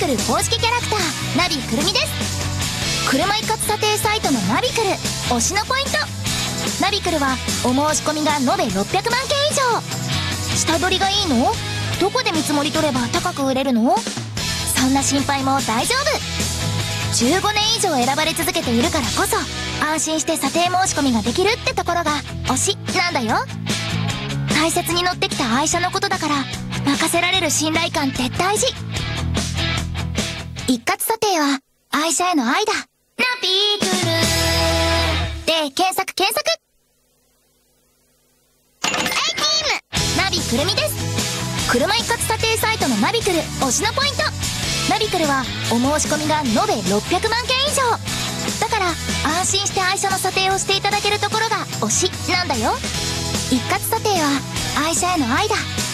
ル公式キャラクターナビくるみです。車一括査定サイトのナビクル推しのポイント。ナビクルはお申し込みが延べ600万件以上。下取りがいいの？どこで見積もり取れば高く売れるの？そんな心配も大丈夫。15年以上選ばれ続けているからこそ安心して査定申し込みができるってところが推しなんだよ。大切に乗ってきた愛車のことだから任せられる信頼感って大事。一括査定は愛車への愛だ。ナビクルで検索検索。ナビくるみです。車一括査定サイトのナビクル推しのポイント。ナビクルはお申し込みが延べ600万件以上だから安心して愛車の査定をしていただけるところが推しなんだよ。一括査定は愛車への愛だ。